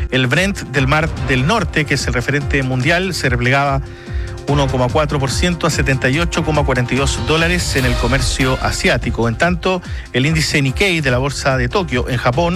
El Brent del Mar del Norte, que es el referente mundial, se replegaba 1,4% a $78,42 en el comercio asiático. En tanto, el índice Nikkei de la bolsa de Tokio, en Japón,